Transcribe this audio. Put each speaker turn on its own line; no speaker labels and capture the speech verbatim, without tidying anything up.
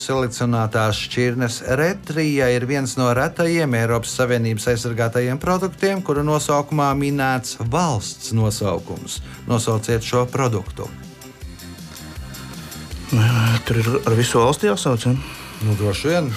Siliconētās šķirnes retrija ir viens no retajiem Eiropas Savienības aizsargātajiem produktiem, kuru nosaukumā minēts valsts nosaukums. Nosauciet šo produktu.
Tur ir ar visu valsti jāsauc, ja?
Nu, droši vien.